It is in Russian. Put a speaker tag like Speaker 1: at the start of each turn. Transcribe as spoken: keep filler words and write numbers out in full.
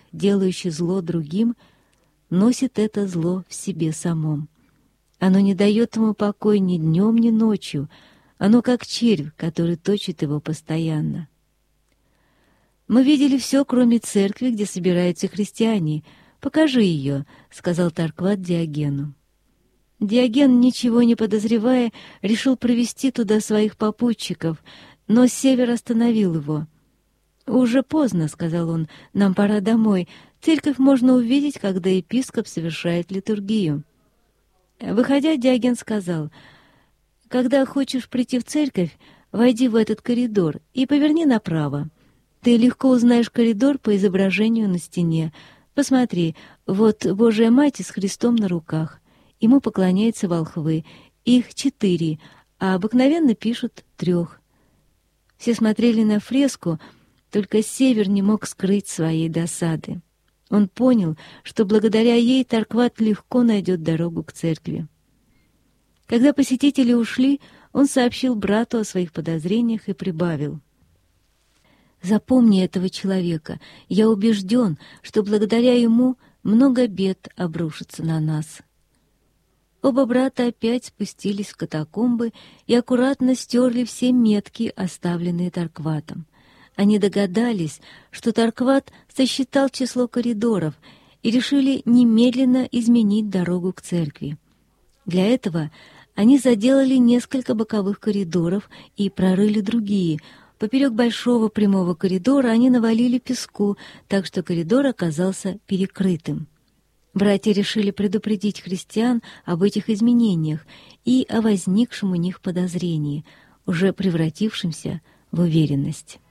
Speaker 1: делающий зло другим, носит это зло в себе самом. Оно не дает ему покоя ни днем, ни ночью. Оно как червь, который точит его постоянно. «Мы видели все, кроме церкви, где собираются христиане. Покажи ее», — сказал Таркват Диогену. Диоген, ничего не подозревая, решил провести туда своих попутчиков, но Север остановил его. «Уже поздно», — сказал он, — «нам пора домой. Церковь можно увидеть, когда епископ совершает литургию». Выходя, Диоген сказал: «Когда хочешь прийти в церковь, войди в этот коридор и поверни направо. Ты легко узнаешь коридор по изображению на стене. Посмотри, вот Божия Мать с Христом на руках. Ему поклоняются волхвы. Их четыре, а обыкновенно пишут трех». Все смотрели на фреску, только Север не мог скрыть своей досады. Он понял, что благодаря ей Таркват легко найдет дорогу к церкви. Когда посетители ушли, он сообщил брату о своих подозрениях и прибавил: «Запомни этого человека. Я убежден, что благодаря ему много бед обрушится на нас». Оба брата опять спустились в катакомбы и аккуратно стерли все метки, оставленные Таркватом. Они догадались, что Таркват сосчитал число коридоров, и решили немедленно изменить дорогу к церкви. Для этого они заделали несколько боковых коридоров и прорыли другие. Поперек большого прямого коридора они навалили песку, так что коридор оказался перекрытым. Братья решили предупредить христиан об этих изменениях и о возникшем у них подозрении, уже превратившемся в уверенность.